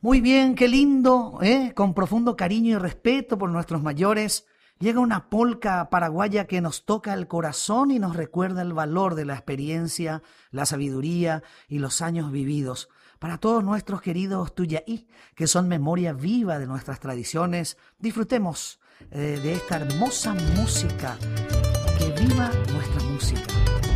Muy bien, qué lindo, ¿eh? Con profundo cariño y respeto por nuestros mayores, llega una polca paraguaya que nos toca el corazón y nos recuerda el valor de la experiencia, la sabiduría y los años vividos. Para todos nuestros queridos Tuyaí, que son memoria viva de nuestras tradiciones, disfrutemos de esta hermosa música. Que viva nuestra música.